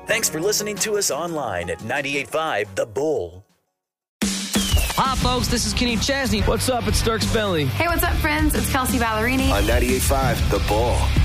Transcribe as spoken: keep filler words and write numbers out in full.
Thanks for listening to us online at ninety-eight point five The Bull. Hi, folks. This is Kenny Chesney. What's up? It's Dirk Bentley. Hey, what's up, friends? It's Kelsey Ballerini. On ninety-eight point five The Bull.